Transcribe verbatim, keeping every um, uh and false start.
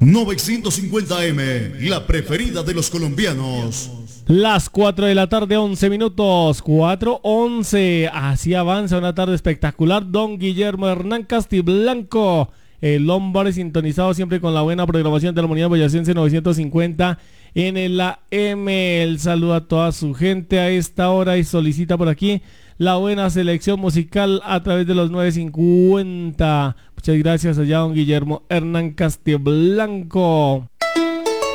novecientos cincuenta eme, la preferida de los colombianos. Las cuatro de la tarde, once minutos, cuatro once, así avanza una tarde espectacular. Don Guillermo Hernán Castiblanco, el hombre sintonizado siempre con la buena programación de la Comunidad Boyacense novecientos cincuenta en el A M. El saludo a toda su gente a esta hora y solicita por aquí la buena selección musical a través de los nueve cincuenta. Muchas gracias allá don Guillermo Hernán Castiblanco.